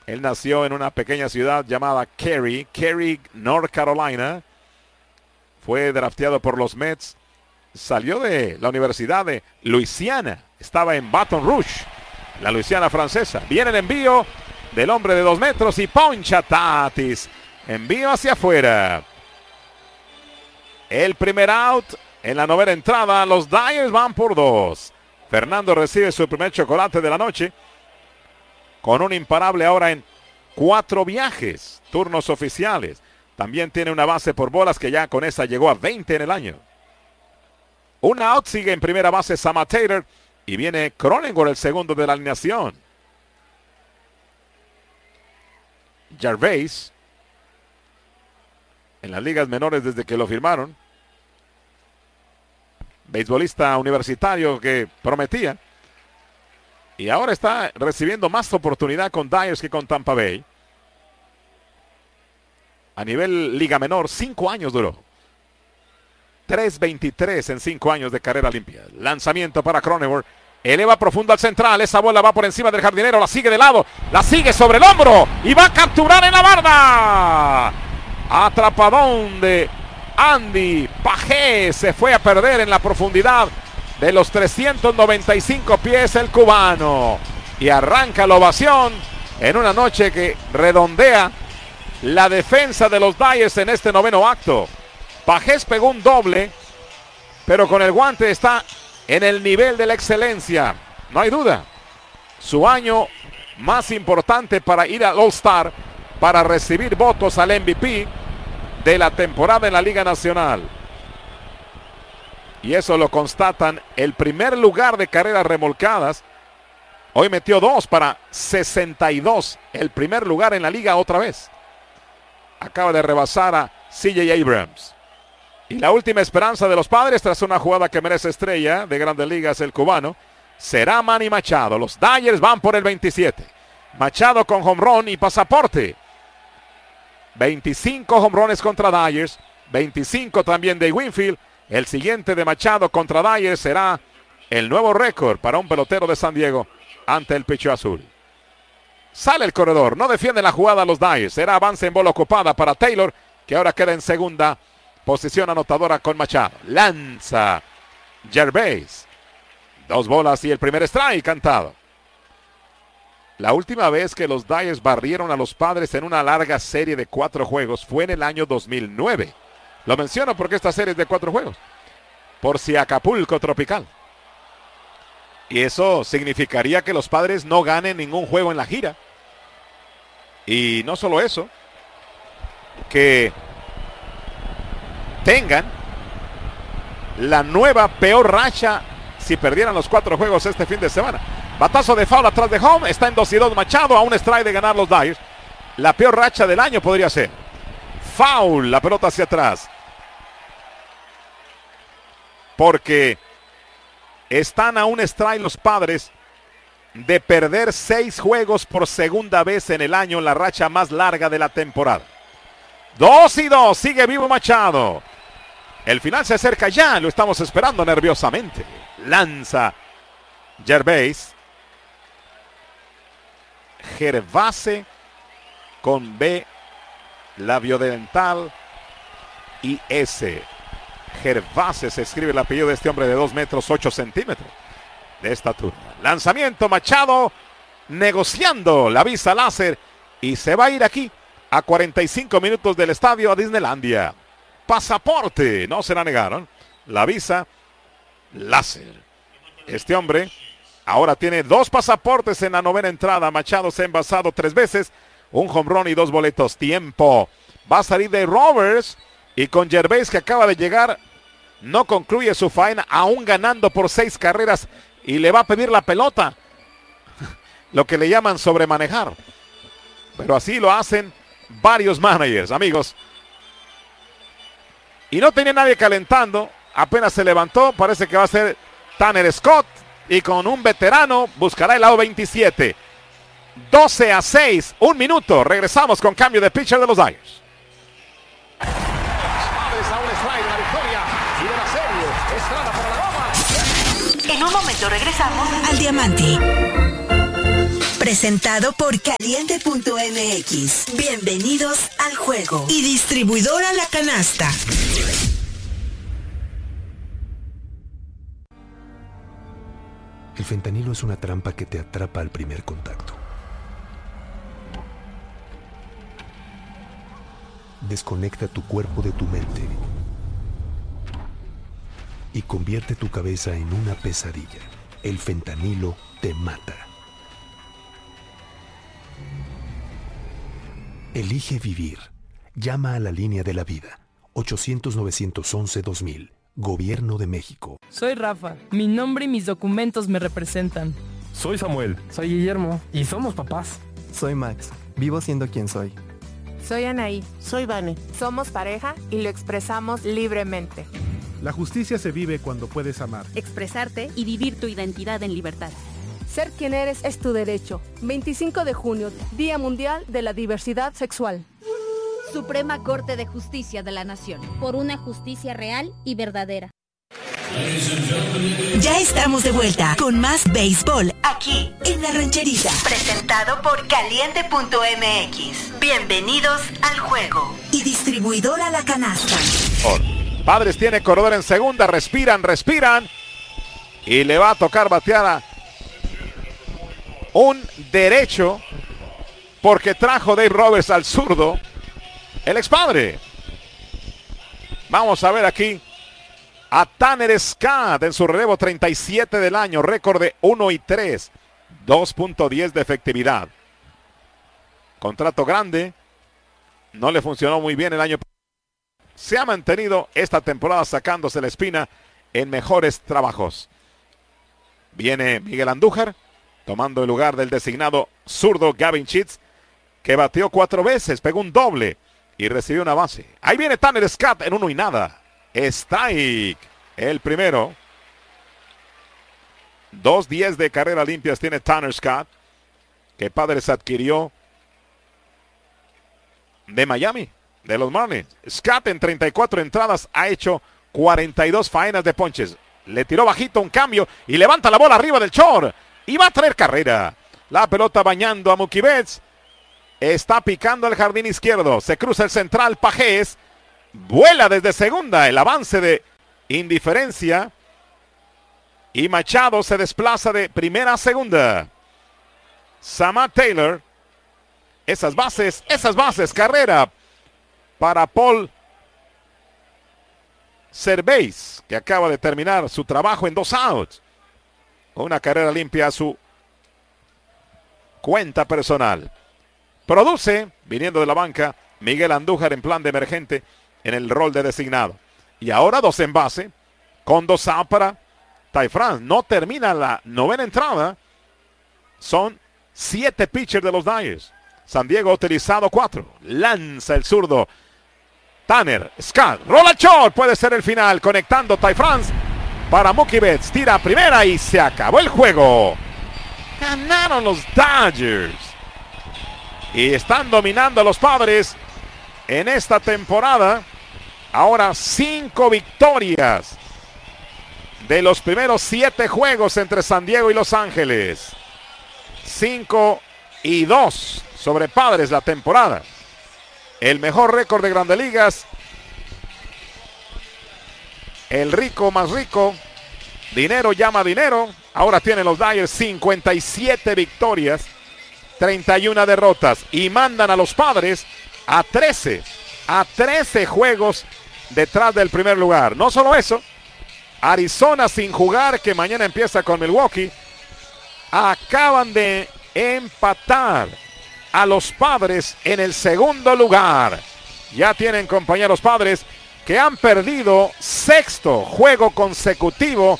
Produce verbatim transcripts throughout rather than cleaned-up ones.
Él nació en una pequeña ciudad llamada Cary, Cary, North Carolina. Fue drafteado por los Mets. Salió de la Universidad de Luisiana. Estaba en Baton Rouge, la Luisiana francesa. Viene el envío del hombre de dos metros y poncha Tatis. Envío hacia afuera. El primer out en la novena entrada. Los Dyers van por dos. Fernando recibe su primer chocolate de la noche. Con un imparable ahora en cuatro viajes. Turnos oficiales. También tiene una base por bolas que ya con esa llegó a veinte en el año. Un out, sigue en primera base Sam Taylor. Y viene Cronenworth, el segundo de la alineación. Gervais. En las ligas menores desde que lo firmaron. Beisbolista universitario que prometía. Y ahora está recibiendo más oportunidad con Dyers que con Tampa Bay. A nivel liga menor, cinco años duró. tres veintitrés en cinco años de carrera limpia. Lanzamiento para Cronenworth. Eleva profundo al central. Esa bola va por encima del jardinero. La sigue de lado. La sigue sobre el hombro. Y va a capturar en la barda. Atrapadón de Andy Pajés. Se fue a perder en la profundidad de los trescientos noventa y cinco pies el cubano. Y arranca la ovación en una noche que redondea la defensa de los Dyers en este noveno acto. Pajés pegó un doble, pero con el guante está en el nivel de la excelencia. No hay duda. Su año más importante para ir al All-Star, para recibir votos al M V P de la temporada en la Liga Nacional. Y eso lo constatan el primer lugar de carreras remolcadas. Hoy metió dos para sesenta y dos. El primer lugar en la liga otra vez. Acaba de rebasar a C J Abrams. Y la última esperanza de los Padres tras una jugada que merece estrella de Grandes Ligas, el cubano, será Manny Machado. Los Dyers van por el veintisiete. Machado con home run y pasaporte. veinticinco home runs contra Dyers. veinticinco también de Winfield. El siguiente de Machado contra Dyers será el nuevo récord para un pelotero de San Diego ante el picheo azul. Sale el corredor, no defiende la jugada los Dyers. Será avance en bola ocupada para Taylor, que ahora queda en segunda posición anotadora con Machado. Lanza Gervais. Dos bolas y el primer strike cantado. La última vez que los Dyers barrieron a los Padres en una larga serie de cuatro juegos fue en el año dos mil nueve. Lo menciono porque esta serie es de cuatro juegos. Por si Acapulco Tropical. Y eso significaría que los Padres no ganen ningún juego en la gira. Y no solo eso, que tengan la nueva peor racha si perdieran los cuatro juegos este fin de semana. Batazo de foul atrás de home. Está en dos y dos Machado, a un strike de ganar los Dyers. La peor racha del año podría ser. Foul, la pelota hacia atrás. Porque están a un strike los Padres de perder seis juegos por segunda vez en el año, la racha más larga de la temporada. Dos y dos, sigue vivo Machado. El final se acerca ya, lo estamos esperando nerviosamente. Lanza Gervais. Gervase con B, labiodental y S. Gervase se escribe el apellido de este hombre de dos metros ocho centímetros de estatura. Lanzamiento Machado negociando la visa láser y se va a ir aquí a cuarenta y cinco minutos del estadio a Disneylandia. Pasaporte, no se la negaron. La visa láser. Este hombre ahora tiene dos pasaportes en la novena entrada. Machado se ha envasado tres veces, un home run y dos boletos. Tiempo. Va a salir de Roberts y con Gervais, que acaba de llegar, no concluye su faena, aún ganando por seis carreras, y le va a pedir la pelota. Lo que le llaman sobremanejar. Pero así lo hacen varios managers, amigos. Y no tenía nadie calentando. Apenas se levantó. Parece que va a ser Tanner Scott. Y con un veterano buscará el lado veintisiete. doce a seis. Un minuto. Regresamos con cambio de pitcher de los Dyers. En un momento regresamos al Diamante. Presentado por Caliente punto M X. Bienvenidos al juego. Y distribuidora La Canasta. El fentanilo es una trampa que te atrapa al primer contacto. Desconecta tu cuerpo de tu mente y convierte tu cabeza en una pesadilla. El fentanilo te mata. Elige vivir. Llama a la línea de la vida. ochocientos, novecientos once, dos mil. Gobierno de México. Soy Rafa. Mi nombre y mis documentos me representan. Soy Samuel. Soy Guillermo. Y somos papás. Soy Max. Vivo siendo quien soy. Soy Anaí. Soy Vane. Somos pareja y lo expresamos libremente. La justicia se vive cuando puedes amar, expresarte y vivir tu identidad en libertad. Ser quien eres es tu derecho. veinticinco de junio, Día Mundial de la Diversidad Sexual. Suprema Corte de Justicia de la Nación. Por una justicia real y verdadera. Ya estamos de vuelta con más béisbol aquí en La Rancherita. Presentado por Caliente punto M X. Bienvenidos al juego. Y distribuidora La Canasta. Oh, Padres tiene corredor en segunda. Respiran, respiran. Y le va a tocar batear a un derecho. Porque trajo Dave Roberts al zurdo. El expadre. Vamos a ver aquí a Tanner Scott en su relevo, treinta y siete del año, récord de uno y tres, dos punto diez de efectividad. Contrato grande, no le funcionó muy bien el año pasado. Se ha mantenido esta temporada sacándose la espina en mejores trabajos. Viene Miguel Andújar, tomando el lugar del designado zurdo Gavin Sheets, que batió cuatro veces, pegó un doble y recibió una base. Ahí viene Tanner Scott en uno y nada. Strike, el primero. dos diez de carreras limpias tiene Tanner Scott, que Padres adquirió de Miami, de los Marlins. Scott en treinta y cuatro entradas ha hecho cuarenta y dos faenas de ponches. Le tiró bajito un cambio y levanta la bola arriba del short. Y va a traer carrera. La pelota bañando a Mookie Betts. Está picando el jardín izquierdo. Se cruza el central Pajés. Vuela desde segunda. El avance de indiferencia. Y Machado se desplaza de primera a segunda. Samad Taylor. Esas bases, esas bases. Carrera para Paul Cervéis, que acaba de terminar su trabajo en dos outs. Una carrera limpia a su cuenta personal. Produce, viniendo de la banca, Miguel Andújar en plan de emergente en el rol de designado. Y ahora dos en base, con dos outs para Ty France. No termina la novena entrada. Son siete pitchers de los Dyers. San Diego ha utilizado cuatro. Lanza el zurdo Tanner Scott. Rola short. Puede ser el final. Conectando Ty France para Mookie Betts. Tira a primera y se acabó el juego. Ganaron los Dodgers. Y están dominando a los Padres en esta temporada. Ahora cinco victorias de los primeros siete juegos entre San Diego y Los Ángeles. cinco y dos sobre Padres la temporada. El mejor récord de Grandes Ligas. El rico más rico. Dinero llama dinero. Ahora tienen los Dyers cincuenta y siete victorias, treinta y una derrotas. Y mandan a los Padres a trece. A trece juegos detrás del primer lugar. No solo eso. Arizona sin jugar, que mañana empieza con Milwaukee. Acaban de empatar a los Padres en el segundo lugar. Ya tienen compañeros Padres que han perdido sexto juego consecutivo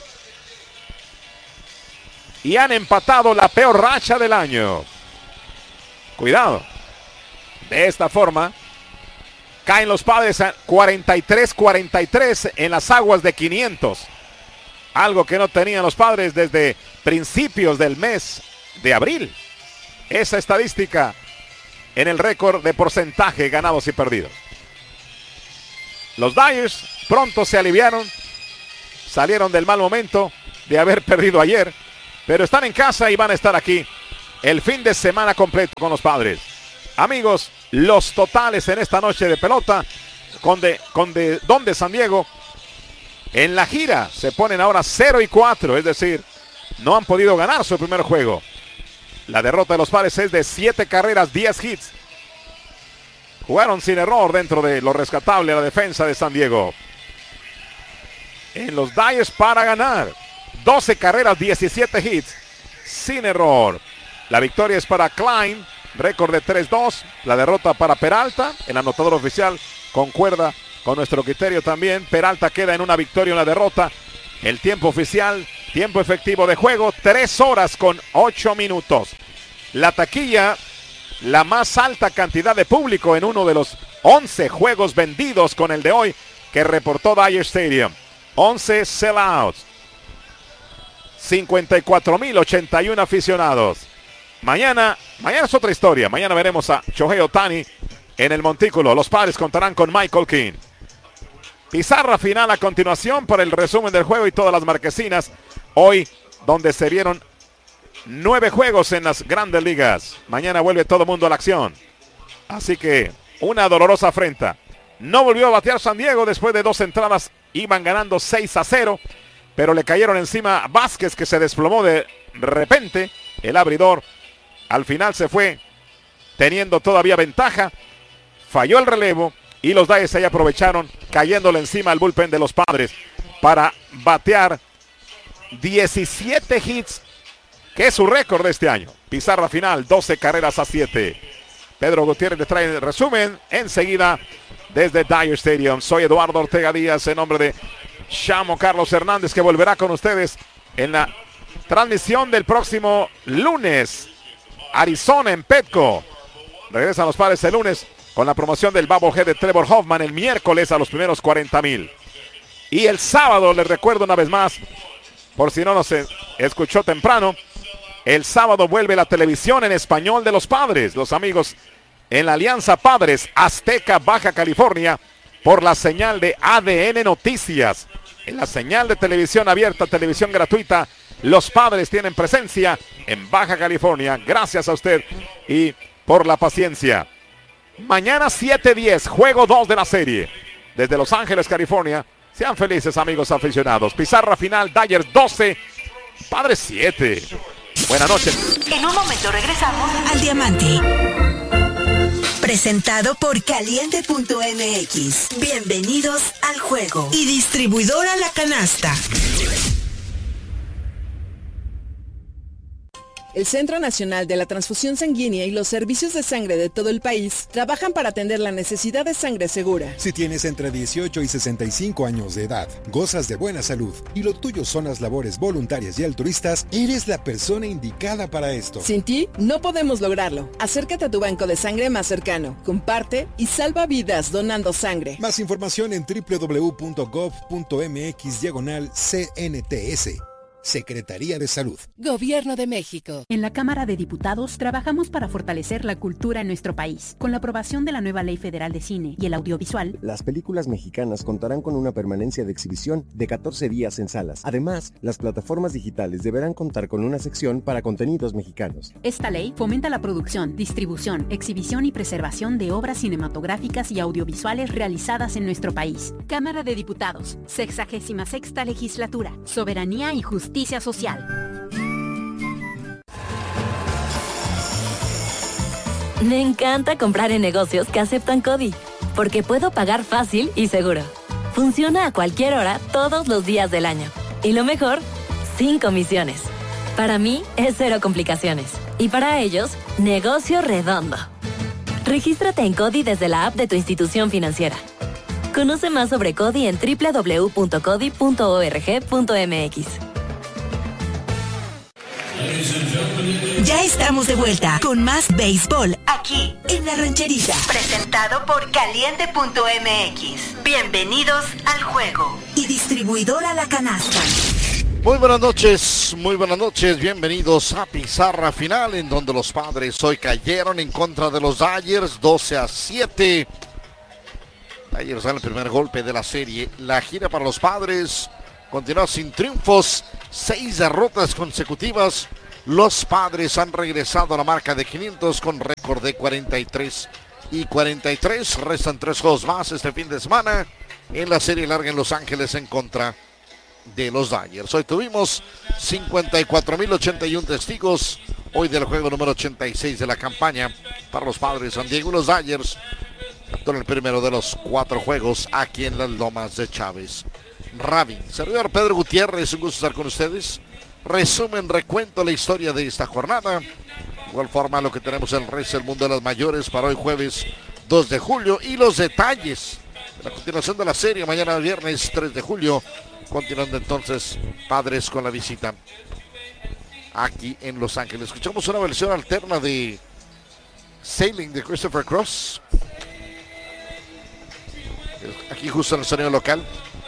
y han empatado la peor racha del año. Cuidado. De esta forma caen los Padres a cuarenta y tres cuarenta y tres en las aguas de quinientos. Algo que no tenían los Padres desde principios del mes de abril. Esa estadística en el récord de porcentaje ganados y perdidos. Los Dyers pronto se aliviaron. Salieron del mal momento de haber perdido ayer. Pero están en casa y van a estar aquí el fin de semana completo con los Padres. Amigos, los totales en esta noche de pelota con de, con de donde San Diego en la gira se ponen ahora cero y cuatro, es decir, no han podido ganar su primer juego. La derrota de los Padres es de siete carreras, diez hits. Jugaron sin error dentro de lo rescatable a la defensa de San Diego. En los Dyers para ganar, doce carreras, diecisiete hits, sin error. La victoria es para Klein, récord de tres dos. La derrota para Peralta, el anotador oficial concuerda con nuestro criterio también. Peralta queda en una victoria y una derrota. El tiempo oficial, tiempo efectivo de juego, tres horas con ocho minutos. La taquilla, la más alta cantidad de público en uno de los once juegos vendidos con el de hoy que reportó Dyer Stadium. once sellouts. cincuenta y cuatro mil ochenta y uno aficionados. Mañana, mañana es otra historia. Mañana veremos a Shohei Ohtani en el montículo. Los Padres contarán con Michael King. Pizarra final a continuación para el resumen del juego y todas las marquesinas. Hoy, donde se vieron nueve juegos en las grandes ligas. Mañana vuelve todo el mundo a la acción. Así que, una dolorosa afrenta. No volvió a batear San Diego después de dos entradas. Iban ganando seis a cero. Pero le cayeron encima a Vázquez, que se desplomó de repente. El abridor al final se fue teniendo todavía ventaja. Falló el relevo y los Dyers ahí aprovecharon, cayéndole encima al bullpen de los Padres para batear diecisiete hits, que es su récord de este año. Pizarra final, doce carreras a siete. Pedro Gutiérrez le trae el resumen enseguida desde Dyer Stadium. Soy Eduardo Ortega Díaz en nombre de Chamo Carlos Hernández, que volverá con ustedes en la transmisión del próximo lunes. Arizona en Petco. Regresan los Padres el lunes con la promoción del Bobblehead de Trevor Hoffman el miércoles a los primeros cuarenta mil. Y el sábado, les recuerdo una vez más, por si no nos escuchó temprano, el sábado vuelve la televisión en español de los Padres. Los amigos en la Alianza Padres Azteca Baja California por la señal de A D N Noticias. En la señal de televisión abierta, televisión gratuita, los Padres tienen presencia en Baja California. Gracias a usted y por la paciencia. Mañana siete diez, juego dos de la serie. Desde Los Ángeles, California. Sean felices, amigos aficionados. Pizarra final, Dyers doce, Padres siete. Buenas noches. En un momento regresamos al Diamante. Presentado por Caliente punto M X. Bienvenidos al juego. Y distribuidora La Canasta. El Centro Nacional de la Transfusión Sanguínea y los servicios de sangre de todo el país trabajan para atender la necesidad de sangre segura. Si tienes entre dieciocho y sesenta y cinco años de edad, gozas de buena salud y lo tuyo son las labores voluntarias y altruistas, eres la persona indicada para esto. Sin ti, no podemos lograrlo. Acércate a tu banco de sangre más cercano, comparte y salva vidas donando sangre. Más información en doble u doble u doble u punto gov punto m x diagonal C N T S. Secretaría de Salud. Gobierno de México. En la Cámara de Diputados trabajamos para fortalecer la cultura en nuestro país. Con la aprobación de la nueva Ley Federal de Cine y el audiovisual, las películas mexicanas contarán con una permanencia de exhibición de catorce días en salas. Además, las plataformas digitales deberán contar con una sección para contenidos mexicanos. Esta ley fomenta la producción, distribución, exhibición y preservación de obras cinematográficas y audiovisuales realizadas en nuestro país. Cámara de Diputados, sexagésima sexta legislatura, soberanía y justicia social. Me encanta comprar en negocios que aceptan CODI, porque puedo pagar fácil y seguro. Funciona a cualquier hora, todos los días del año. Y lo mejor, sin comisiones. Para mí, es cero complicaciones. Y para ellos, negocio redondo. Regístrate en CODI desde la app de tu institución financiera. Conoce más sobre CODI en doble u doble u doble u punto codi punto org punto m x. Ya estamos de vuelta con más béisbol aquí en La Rancherita. Presentado por Caliente punto M X. Bienvenidos al juego. Y distribuidora La Canasta. Muy buenas noches, muy buenas noches. Bienvenidos a Pizarra Final, en donde los Padres hoy cayeron en contra de los Dyers doce a siete. Dyers dan el primer golpe de la serie. La gira para los Padres continúa sin triunfos, seis derrotas consecutivas. Los Padres han regresado a la marca de quinientos con récord de cuarenta y tres y cuarenta y tres. Restan tres juegos más este fin de semana en la serie larga en Los Ángeles en contra de los Dodgers. Hoy tuvimos cincuenta y cuatro mil ochenta y uno testigos. Hoy del juego número ochenta y seis de la campaña para los Padres de San Diego. Los Dodgers con el primero de los cuatro juegos aquí en las Lomas de Chávez Rabín. Servidor Pedro Gutiérrez, un gusto estar con ustedes. Resumen, recuento la historia de esta jornada. De igual forma lo que tenemos en el resto del mundo de las mayores para hoy jueves dos de julio. Y los detalles de la continuación de la serie mañana viernes tres de julio. Continuando entonces Padres con la visita aquí en Los Ángeles. Escuchamos una versión alterna de Sailing de Christopher Cross. Aquí justo en el sonido local.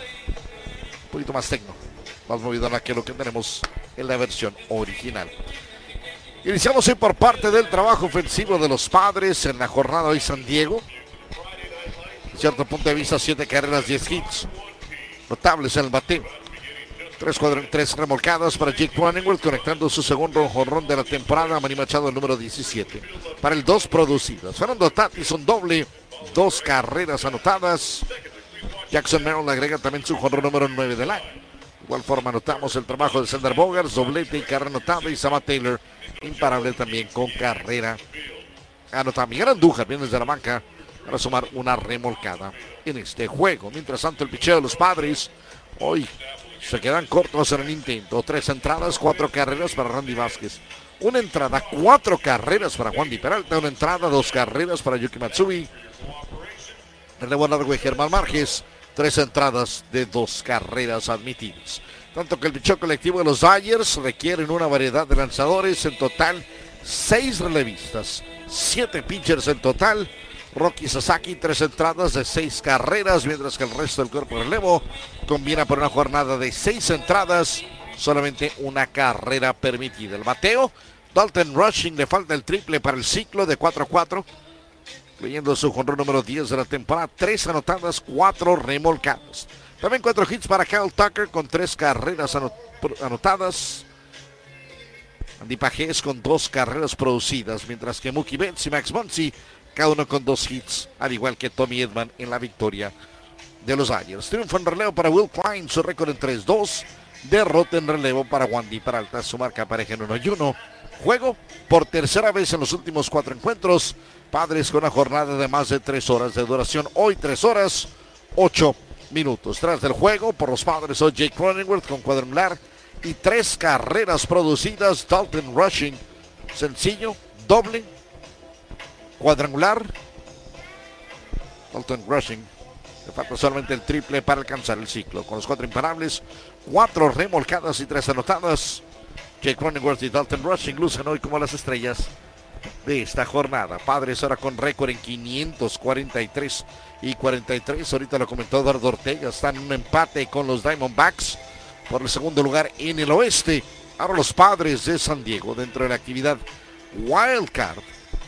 Un poquito más tecno. Más movido que lo que tenemos en la versión original. Iniciamos hoy por parte del trabajo ofensivo de los Padres en la jornada hoy San Diego. De cierto punto de vista, siete carreras, diez hits. Notables en el bateo. Tres, tres remolcadas para Jake Cronenworth, conectando su segundo jonrón de la temporada. Manny Machado, el número diecisiete. Para el dos producidas. Fernando Tatis, un doble. Dos carreras anotadas. Jackson Merrill agrega también su jonrón número nueve del año. De igual forma anotamos el trabajo de Xander Bogaerts, doblete y carrera anotada. Y Samad Taylor, imparable también con carrera anotada. Miguel Andújar viene desde la banca para sumar una remolcada en este juego. Mientras tanto, el picheo de los Padres hoy se quedan cortos en el intento. Tres entradas, cuatro carreras para Randy Vázquez. Una entrada, cuatro carreras para Wandy Peralta. Una entrada, dos carreras para Yuki Matsui. Relevo largo de Germán Márquez. Tres entradas de dos carreras admitidas. Tanto que el picheo colectivo de los Dodgers requieren una variedad de lanzadores. En total, seis relevistas. Siete pitchers en total. Rocky Sasaki, tres entradas de seis carreras, mientras que el resto del cuerpo de relevo combina por una jornada de seis entradas, solamente una carrera permitida. El bateo, Dalton Rushing le falta el triple para el ciclo de cuatro a cuatro, incluyendo su jonrón número diez de la temporada, tres anotadas, cuatro remolcadas. También cuatro hits para Kyle Tucker con tres carreras anot anotadas. Andy Pajés con dos carreras producidas, mientras que Mookie Betts y Max Muncy cada uno con dos hits, al igual que Tommy Edman en la victoria de los Dodgers. Triunfo en relevo para Will Klein, su récord en tres dos. Derrota en relevo para Wandy Peralta, su marca pareja en uno y uno. Juego por tercera vez en los últimos cuatro encuentros. Padres con una jornada de más de tres horas de duración. Hoy tres horas, ocho minutos. Tras del juego, por los Padres, hoy Jake Cronenworth con cuadrangular y tres carreras producidas. Dalton Rushing, sencillo, doble, cuadrangular. Dalton Rushing, le falta solamente el triple para alcanzar el ciclo. Con los cuatro imparables, cuatro remolcadas y tres anotadas. Jake Cronenworth y Dalton Rushing lucen hoy como las estrellas de esta jornada. Padres ahora con récord en quinientos cuarenta y tres y cuarenta y tres. Ahorita lo comentó Eduardo Ortega. Están en un empate con los Diamondbacks por el segundo lugar en el oeste. Ahora los Padres de San Diego dentro de la actividad Wild Card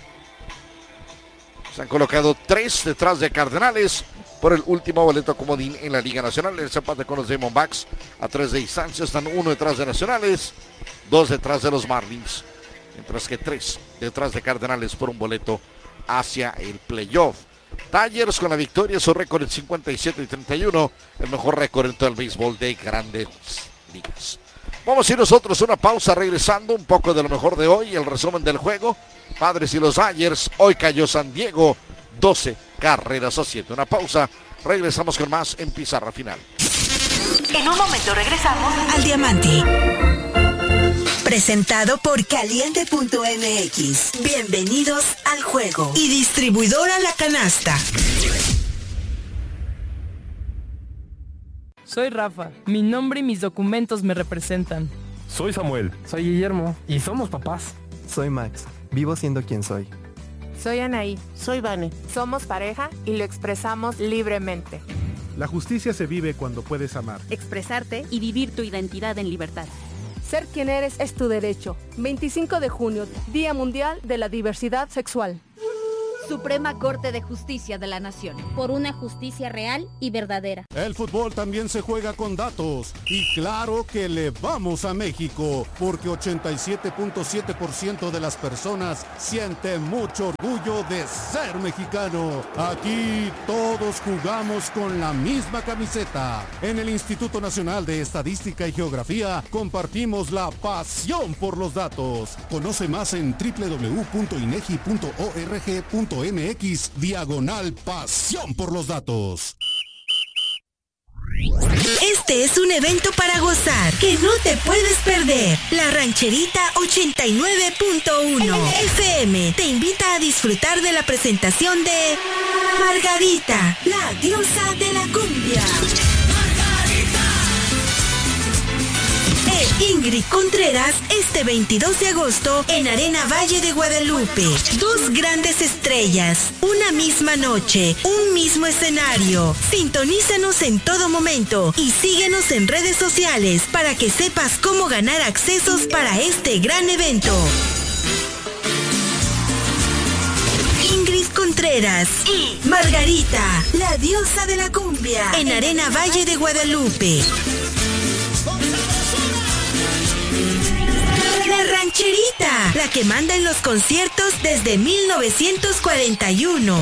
se han colocado tres detrás de Cardenales por el último boleto comodín en la Liga Nacional. El empate con los Diamondbacks a tres de distancia. Están uno detrás de Nacionales, dos detrás de los Marlins, mientras que tres detrás de Cardenales por un boleto hacia el playoff. Dodgers con la victoria, su récord en cincuenta y siete y treinta y uno, el mejor récord en todo el béisbol de Grandes Ligas. Vamos a ir nosotros a una pausa, regresando un poco de lo mejor de hoy, el resumen del juego. Padres y los Dodgers, hoy cayó San Diego, doce carreras a siete. Una pausa, regresamos con más en Pizarra Final. En un momento regresamos al Diamante. Presentado por Caliente punto M X. Bienvenidos al juego. Y distribuidora La Canasta. Soy Rafa. Mi nombre y mis documentos me representan. Soy Samuel. Soy Guillermo. Y somos papás. Soy Max. Vivo siendo quien soy. Soy Anaí. Soy Vane. Somos pareja y lo expresamos libremente. La justicia se vive cuando puedes amar. Expresarte y vivir tu identidad en libertad. Ser quien eres es tu derecho. veinticinco de junio, Día Mundial de la Diversidad Sexual. Suprema Corte de Justicia de la Nación. Por una justicia real y verdadera. El fútbol también se juega con datos. Y claro que le vamos a México, porque ochenta y siete punto siete por ciento de las personas sienten mucho orgullo de ser mexicano. Aquí todos jugamos con la misma camiseta. En el Instituto Nacional de Estadística y Geografía compartimos la pasión por los datos. Conoce más en doble u doble u doble u punto inegi punto org punto mx diagonal pasión por los datos. Este es un evento para gozar que no te puedes perder. La Rancherita ochenta y nueve punto uno F M te invita a disfrutar de la presentación de Margarita, la diosa de la cumbia. Ingrid Contreras este veintidós de agosto en Arena Valle de Guadalupe. Dos grandes estrellas, una misma noche, un mismo escenario. Sintonízanos en todo momento y síguenos en redes sociales para que sepas cómo ganar accesos para este gran evento. Ingrid Contreras y Margarita, la diosa de la cumbia, en Arena Valle de Guadalupe. La Rancherita, la que manda en los conciertos desde mil novecientos cuarenta y uno.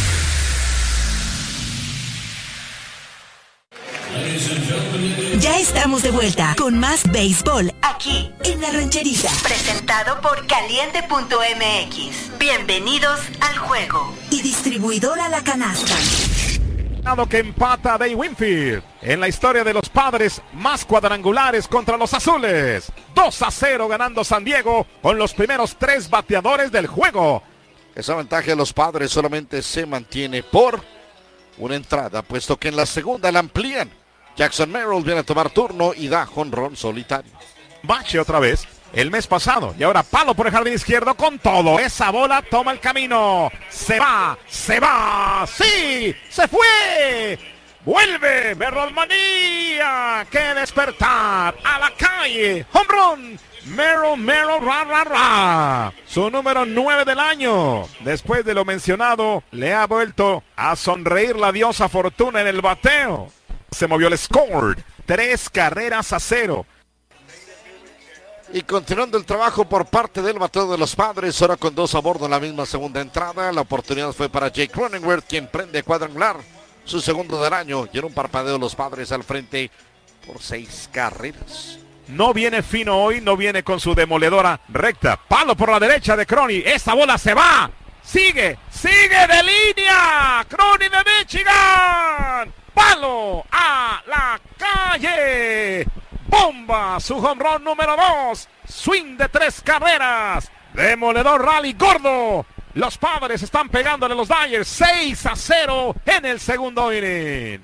Ya estamos de vuelta con más béisbol aquí en La Rancherita. Presentado por caliente punto m x. Bienvenidos al juego. Y distribuidora La Canasta. Que empata Dave Winfield en la historia de los Padres, más cuadrangulares contra los Azules. dos a cero ganando San Diego con los primeros tres bateadores del juego. Esa ventaja de los Padres solamente se mantiene por una entrada, puesto que en la segunda la amplían. Jackson Merrill viene a tomar turno y da jonrón solitario. Bache otra vez el mes pasado y ahora palo por el jardín izquierdo con todo. Esa bola toma el camino. Se va, se va. ¡Sí! ¡Se fue! ¡Vuelve! ¡Merrill manía! ¡Qué despertar! ¡A la calle! ¡Home run! Merrill, Merrill, ra, ra, ra. Su número nueve del año. Después de lo mencionado, le ha vuelto a sonreír la diosa Fortuna en el bateo. Se movió el score. Tres carreras a cero. Y continuando el trabajo por parte del bateo de los Padres, ahora con dos a bordo en la misma segunda entrada. La oportunidad fue para Jake Cronenworth, quien prende cuadrangular, su segundo del año. Y en un parpadeo los Padres al frente por seis carreras. No viene fino hoy, no viene con su demoledora recta. Palo por la derecha de Crony. Esta bola se va. Sigue, sigue de línea. Crony de Michigan. Palo a la calle. Bomba, su home run número dos. Swing de tres carreras. Demoledor rally gordo. Los Padres están pegándole a los Dodgers. seis a cero en el segundo inning.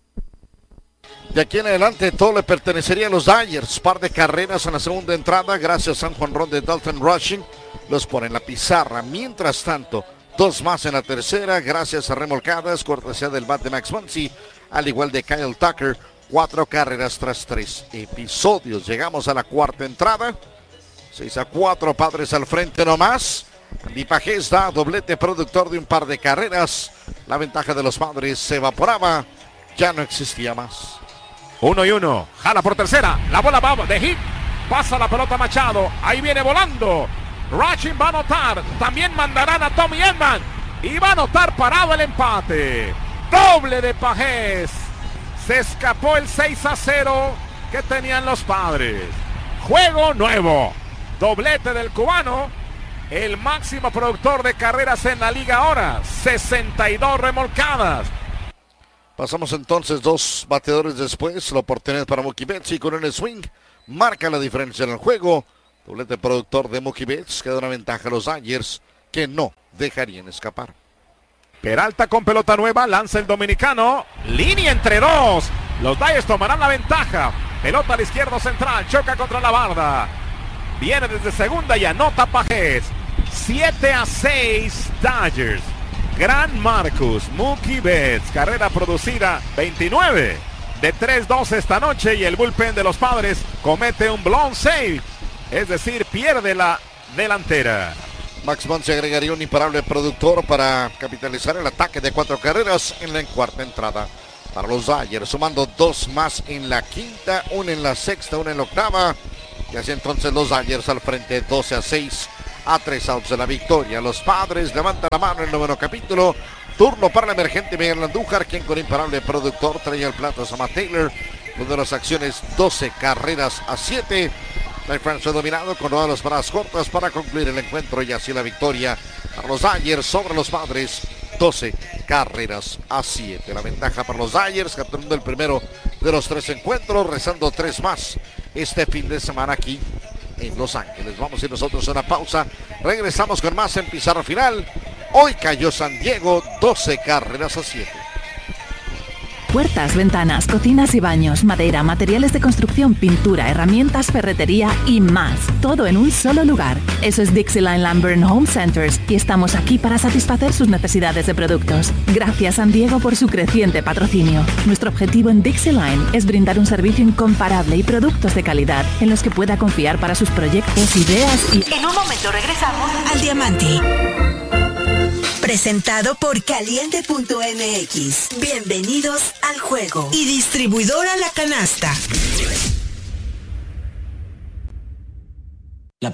De aquí en adelante todo le pertenecería a los Dodgers. Par de carreras en la segunda entrada gracias a un jonrón de Dalton Rushing. Los pone en la pizarra. Mientras tanto, dos más en la tercera gracias a remolcadas, cortesía del bat de Max Muncy, al igual de Kyle Tucker. Cuatro carreras tras tres episodios. Llegamos a la cuarta entrada. seis a cuatro, Padres al frente nomás. Lipajés da doblete productor de un par de carreras. La ventaja de los Padres se evaporaba. Ya no existía más. Uno y uno. Jala por tercera. La bola va de hit. Pasa la pelota Machado. Ahí viene volando. Rushing va a anotar. También mandarán a Tommy Edman. Y va a anotar parado el empate. Doble de Pajés. Se escapó el seis a cero que tenían los Padres. Juego nuevo. Doblete del cubano. El máximo productor de carreras en la liga ahora. sesenta y dos remolcadas. Pasamos entonces dos bateadores después. La oportunidad para Mookie Betts y con el swing marca la diferencia en el juego. Doblete productor de Mookie Betts. Queda una ventaja a los Dodgers que no dejarían escapar. Peralta con pelota nueva, lanza el dominicano, línea entre dos, los Dodgers tomarán la ventaja, pelota al izquierdo central, choca contra la barda, viene desde segunda y anota Pajés, siete a seis Dodgers, Gran Marcus, Mookie Betts, carrera producida veintinueve, de tres dos esta noche y el bullpen de los Padres comete un blown save, es decir, pierde la delantera. Max Muncy agregaría un imparable productor para capitalizar el ataque de cuatro carreras en la cuarta entrada para los Dodgers, sumando dos más en la quinta, una en la sexta, una en la octava. Y así entonces los Dodgers al frente doce a seis a tres outs de la victoria. Los Padres levantan la mano en el noveno capítulo. Turno para el emergente Miguel Andújar, quien con imparable productor traía el plato a Matt Taylor. Una de las acciones doce carreras a siete. La France fue dominado con todas las paradas cortas para concluir el encuentro y así la victoria para los Dodgers sobre los Padres, doce carreras a siete. La ventaja para los Dodgers, capturando el primero de los tres encuentros, rezando tres más este fin de semana aquí en Los Ángeles. Vamos a ir nosotros a una pausa. Regresamos con más en Pizarra Final. Hoy cayó San Diego, doce carreras a siete. Puertas, ventanas, cocinas y baños, madera, materiales de construcción, pintura, herramientas, ferretería y más. Todo en un solo lugar. Eso es Dixieline Lumber and Home Centers y estamos aquí para satisfacer sus necesidades de productos. Gracias San Diego por su creciente patrocinio. Nuestro objetivo en Dixieline es brindar un servicio incomparable y productos de calidad en los que pueda confiar para sus proyectos, ideas y... En un momento regresamos al Diamante. Presentado por Caliente punto M X. Bienvenidos al juego. Y distribuidora La Canasta.